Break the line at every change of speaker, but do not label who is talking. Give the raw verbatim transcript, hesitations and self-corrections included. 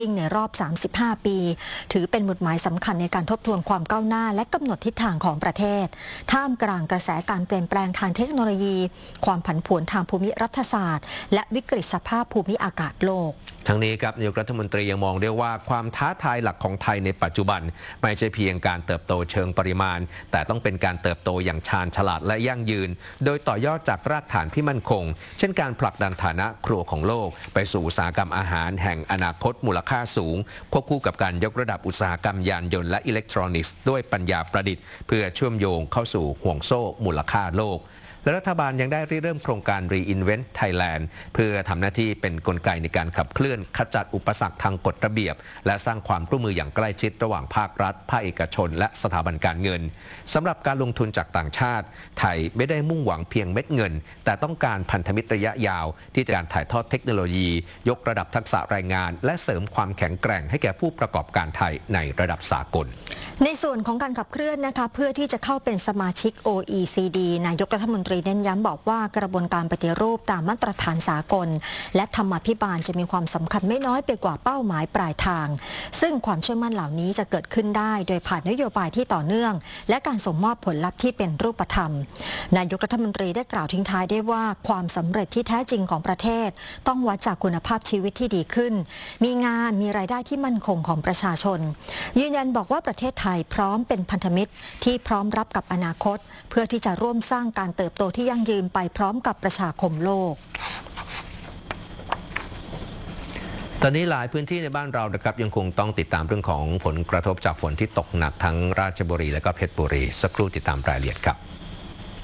ในรอบ สามสิบห้า ปี ถือเป็นหมุดหมายสำคัญในการทบทวนความก้าวหน้าและกำหนดทิศทางของประเทศท่ามกลางกระแสการเปลี่ยนแปลงทางเทคโนโลยีความผันผวนทางภูมิรัฐศาสตร์และวิกฤตสภาพภูมิอากาศโลก
ทั้งนี้ครับนายกรัฐมนตรียังมองได้ว่าความท้าทายหลักของไทยในปัจจุบันไม่ใช่เพียงการเติบโตเชิงปริมาณแต่ต้องเป็นการเติบโตอย่างชาญฉลาดและยั่งยืนโดยต่อยอดจากรากฐานที่มั่นคงเช่นการผลักดันฐานะครัวของโลกไปสู่อุตสาหกรรมอาหารแห่งอนาคตมูลค่าสูงควบคู่กับการยกระดับอุตสาหกรรมยานยนต์และอิเล็กทรอนิกส์ด้วยปัญญาประดิษฐ์เพื่อเชื่อมโยงเข้าสู่ห่วงโซ่มูลค่าโลกและรัฐบาลยังได้ริเริ่มโครงการ Reinvent Thailand เพื่อทำหน้าที่เป็นกลไกในการขับเคลื่อนขจัดอุปสรรคทางกฎระเบียบและสร้างความร่วมมืออย่างใกล้ชิดระหว่างภาครัฐภาคเอกชนและสถาบันการเงินสำหรับการลงทุนจากต่างชาติไทยไม่ได้มุ่งหวังเพียงเม็ดเงินแต่ต้องการพันธมิตรระยะยาวที่จะการถ่ายทอดเทคโนโลยียกระดับทักษะแรงงานและเสริมความแข็งแกร่งให้แก่ผู้ประกอบการไทยในระดับสากล
ในส่วนของการขับเคลื่อนนะคะเพื่อที่จะเข้าเป็นสมาชิก โอ อี ซี ดี นายกรัฐมนตรีเน้นย้ำบอกว่ากระบวนการปฏิรูปตามมาตรฐานสากลและธรรมาภิบาลจะมีความสำคัญไม่น้อยไปกว่าเป้าหมายปลายทางซึ่งความเชื่อมั่นเหล่านี้จะเกิดขึ้นได้โดยผ่านนโยบายที่ต่อเนื่องและการส่งมอบผลลัพธ์ที่เป็นรูปธรรมนายกรัฐมนตรีได้กล่าวทิ้งท้ายได้ว่าความสำเร็จที่แท้จริงของประเทศต้องวัดจากคุณภาพชีวิตที่ดีขึ้นมีงานมีรายได้ที่มั่นคงของประชาชนยืนยันบอกว่าประเทศไทยพร้อมเป็นพันธมิตรที่พร้อมรับกับอนาคตเพื่อที่จะร่วมสร้างการเติบโตที่ยั่งยืนไปพร้อมกับประชาคมโลก
ตอนนี้หลายพื้นที่ในบ้านเรานะครับยังคงต้องติดตามเรื่องของผลกระทบจากฝนที่ตกหนักทั้งราชบุรีและก็เพชรบุรีสักครู่ติดตามรายละเอียดครับ